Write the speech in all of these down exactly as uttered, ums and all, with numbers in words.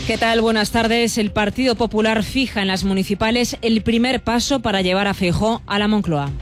¿Qué tal? Buenas tardes. El Partido Popular fija en las municipales el primer paso para llevar a Feijóo a la Moncloa.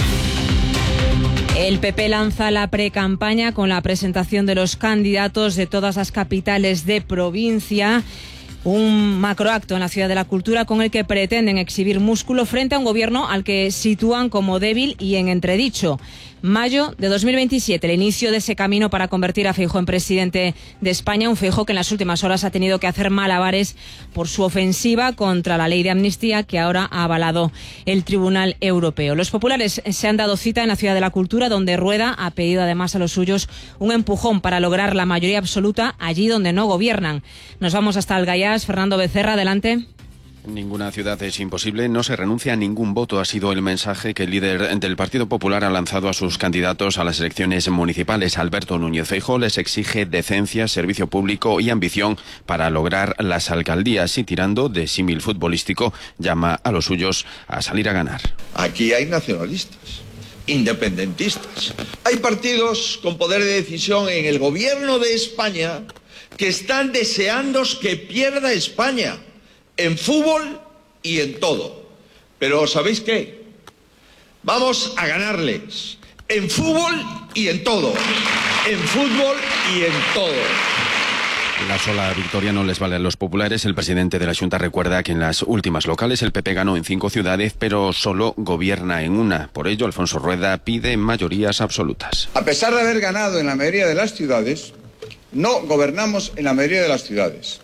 El P P lanza la precampaña con la presentación de los candidatos de todas las capitales de provincia. Un macroacto en la Ciudad de la Cultura con el que pretenden exhibir músculo frente a un gobierno al que sitúan como débil y en entredicho. Mayo de dos mil veintisiete, el inicio de ese camino para convertir a Feijóo en presidente de España, un Feijóo que en las últimas horas ha tenido que hacer malabares por su ofensiva contra la ley de amnistía que ahora ha avalado el Tribunal Europeo. Los populares se han dado cita en la Ciudad de la Cultura, donde Rueda ha pedido además a los suyos un empujón para lograr la mayoría absoluta allí donde no gobiernan. Nos vamos hasta Algayás. Fernando Becerra, adelante. Ninguna ciudad es imposible, no se renuncia a ningún voto, ha sido el mensaje que el líder del Partido Popular ha lanzado a sus candidatos a las elecciones municipales. Alberto Núñez Feijóo les exige decencia, servicio público y ambición para lograr las alcaldías y, tirando de símil futbolístico, llama a los suyos a salir a ganar. Aquí hay nacionalistas, independentistas, hay partidos con poder de decisión en el gobierno de España que están deseando que pierda España. En fútbol y en todo. Pero ¿sabéis qué? Vamos a ganarles. En fútbol y en todo. En fútbol y en todo. La sola victoria no les vale a los populares. El presidente de la Xunta recuerda que en las últimas locales el P P ganó en cinco ciudades, pero solo gobierna en una. Por ello, Alfonso Rueda pide mayorías absolutas. A pesar de haber ganado en la mayoría de las ciudades, no gobernamos en la mayoría de las ciudades.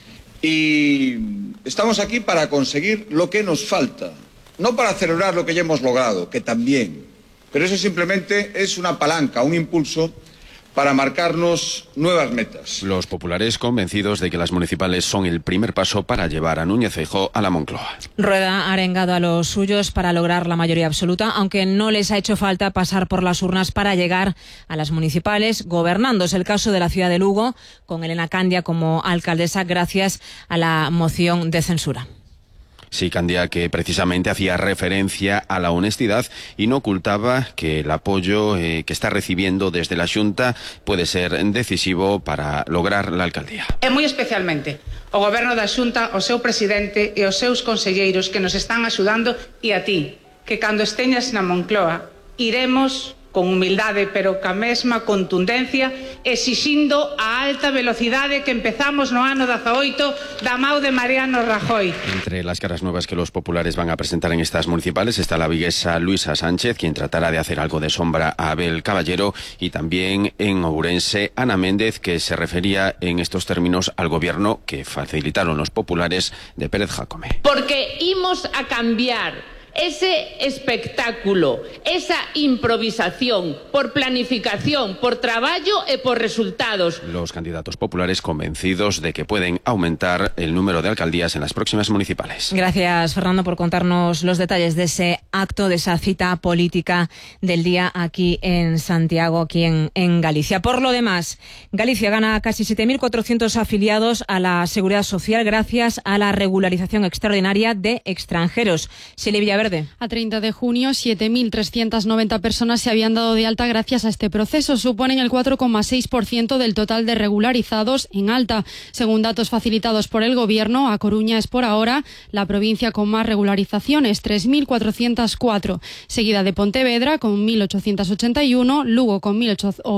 Y estamos aquí para conseguir lo que nos falta, no para celebrar lo que ya hemos logrado, que también, pero eso simplemente es una palanca, un impulso para marcarnos nuevas metas. Los populares convencidos de que las municipales son el primer paso para llevar a Núñez Feijóo a la Moncloa. Rueda ha arengado a los suyos para lograr la mayoría absoluta, aunque no les ha hecho falta pasar por las urnas para llegar a las municipales, gobernando. Es el caso de la ciudad de Lugo, con Elena Candia como alcaldesa gracias a la moción de censura. Sí, Candia, que precisamente hacía referencia a la honestidad y no ocultaba que el apoyo eh, que está recibiendo desde la Xunta puede ser decisivo para lograr la alcaldía. E moi especialmente o Goberno da Xunta, o seu presidente e os seus conselleiros que nos están axudando, e a ti, que cando esteñas na Moncloa iremos con humildade pero ca mesma contundencia exixindo a alta velocidade que empezamos no ano dezaoito da mao de Mariano Rajoy. Entre las caras nuevas que los populares van a presentar en estas municipales está la viguesa Luisa Sánchez, quien tratará de hacer algo de sombra a Abel Caballero, y también en Ourense Ana Méndez, que se refería en estos términos al gobierno que facilitaron los populares de Pérez Jácome. Porque imos a cambiar ese espectáculo, esa improvisación por planificación, por traballo e por resultados. Los candidatos populares convencidos de que pueden aumentar el número de alcaldías en las próximas municipales. Gracias, Fernando, por contarnos los detalles de ese acto, de esa cita política del día aquí en Santiago, aquí en, en Galicia. Por lo demás, Galicia gana casi siete mil cuatrocientos afiliados a la Seguridad Social gracias a la regularización extraordinaria de extranjeros. Silvia Verde. A treinta de junio, siete mil trescientas noventa personas se habían dado de alta gracias a este proceso. Suponen el cuatro coma seis por ciento del total de regularizados en alta. Según datos facilitados por el Gobierno, A Coruña es por ahora la provincia con más regularizaciones, tres mil cuatrocientos cuatro, seguida de Pontevedra con mil ochocientos ochenta y uno, Lugo con mil ochocientos